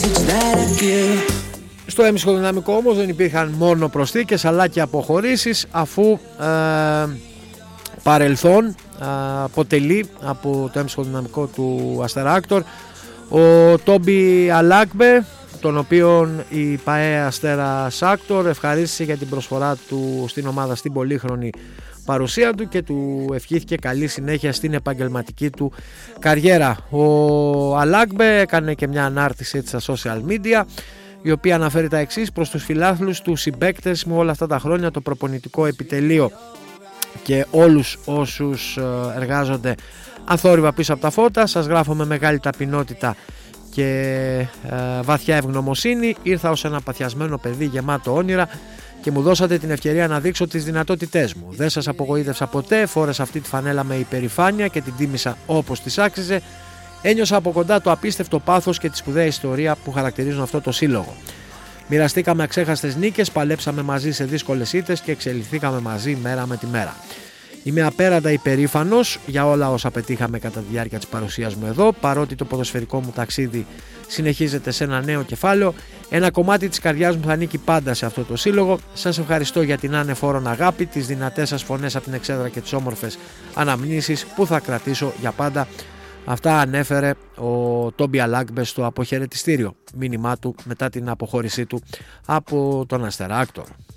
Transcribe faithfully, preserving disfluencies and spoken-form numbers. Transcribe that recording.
Στο έμψυχο δυναμικό όμως δεν υπήρχαν μόνο προσθήκες αλλά και αποχωρήσεις, αφού ε, παρελθόν ε, αποτελεί από το έμψυχο δυναμικό του Αστέρα-Άκτορ ο Τόμπι Αλάκμπε, τον οποίον η ΠΑΕ Αστέρας Άκτορ ευχαρίστησε για την προσφορά του στην ομάδα στην πολύχρονη παρουσία του και του ευχήθηκε καλή συνέχεια στην επαγγελματική του καριέρα. Ο Αλάκμπε έκανε και μια ανάρτηση στα social media, η οποία αναφέρει τα εξής: προς τους φιλάθλους του συμπαίκτες μου όλα αυτά τα χρόνια, το προπονητικό επιτελείο και όλους όσους εργάζονται αθόρυβα πίσω από τα φώτα, σας γράφω με μεγάλη ταπεινότητα και ε, βαθιά ευγνωμοσύνη. Ήρθα ως ένα παθιασμένο παιδί γεμάτο όνειρα και μου δώσατε την ευκαιρία να δείξω τις δυνατότητές μου. Δεν σας απογοήτευσα ποτέ, φόρεσα αυτή τη φανέλα με υπερηφάνεια και την τίμησα όπως της άξιζε. Ένιωσα από κοντά το απίστευτο πάθος και τη σπουδαία ιστορία που χαρακτηρίζουν αυτό το σύλλογο. Μοιραστήκαμε αξέχαστες νίκες, παλέψαμε μαζί σε δύσκολες ήττες και εξελιχθήκαμε μαζί μέρα με τη μέρα. Είμαι απέραντα υπερήφανος για όλα όσα πετύχαμε κατά τη διάρκεια της παρουσίας μου εδώ, παρότι το ποδοσφαιρικό μου ταξίδι συνεχίζεται σε ένα νέο κεφάλαιο. Ένα κομμάτι της καρδιάς μου θα ανήκει πάντα σε αυτό το σύλλογο. Σας ευχαριστώ για την ανεφόρον αγάπη, τις δυνατές σας φωνές από την εξέδρα και τις όμορφες αναμνήσεις που θα κρατήσω για πάντα. Αυτά ανέφερε ο Τόμπι Αλάκμπε στο αποχαιρετιστήριο μήνυμά του μετά την αποχώρησή του από τον Αστέρα-Άκτορ.